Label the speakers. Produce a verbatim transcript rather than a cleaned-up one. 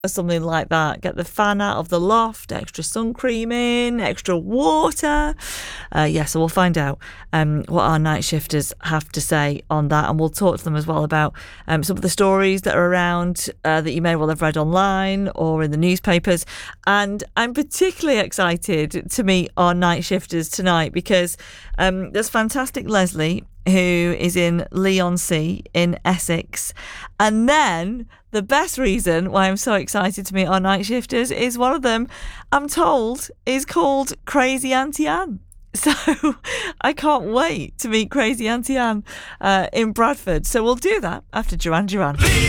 Speaker 1: or something like that. Get the fan out of the loft, extra sun cream in, extra water. Uh, yeah, so we'll find out um, what our night shifters have to say on that, and we'll talk to them as well about um, some of the stories that are around uh, that you may well have read online or in the newspapers. And I'm particularly excited to meet our night shifters tonight because um, there's fantastic Leslie, who is in Leigh-on-Sea in Essex. And then the best reason why I'm so excited to meet our night shifters is one of them, I'm told, is called Crazy Auntie Anne. So I can't wait to meet Crazy Auntie Anne uh, in Bradford. So we'll do that after Duran Duran.